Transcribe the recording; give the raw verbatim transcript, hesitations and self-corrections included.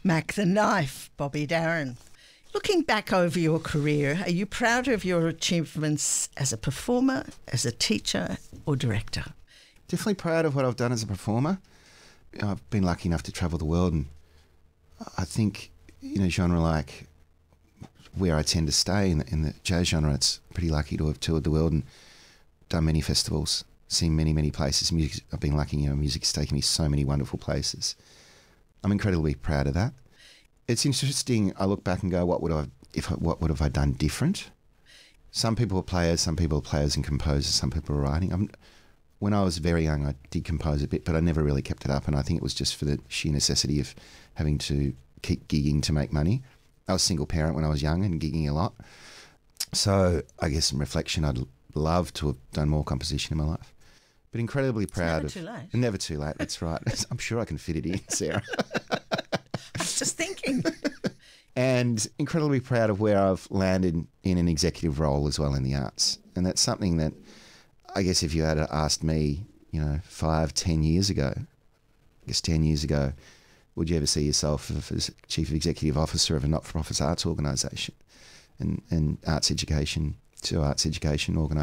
Mac the Knife, Bobby Darin. Looking back over your career, are you proud of your achievements as a performer, as a teacher or director? Definitely proud of what I've done as a performer. I've been lucky enough to travel the world, and I think in a genre like where I tend to stay, in the, in the jazz genre, it's pretty lucky to have toured the world and done many festivals, seen many, many places. Music, I've been lucky, you know, music's taken me so many wonderful places. I'm incredibly proud of that. It's interesting, I look back and go, what would I, if I, what would have I done different? Some people are players, some people are players and composers, some people are writing. I'm, when I was very young, I did compose a bit, but I never really kept it up, and I think it was just for the sheer necessity of having to keep gigging to make money. I was a single parent when I was young and gigging a lot. So I guess in reflection, I'd love to have done more composition in my life. But incredibly proud it's never of... too late. Never too late, that's right. I'm sure I can fit it in, Sarah. I was just thinking. And incredibly proud of where I've landed in an executive role as well in the arts. And that's something that I guess if you had asked me, you know, five, ten years ago, I guess ten years ago, would you ever see yourself as Chief Executive Officer of a not-for-profit arts organisation and, and arts education, to arts education organisation?